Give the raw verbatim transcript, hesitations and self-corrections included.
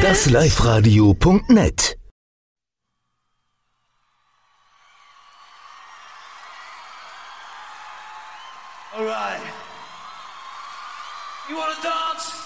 das live radio punkt net. All right. You wanna dance?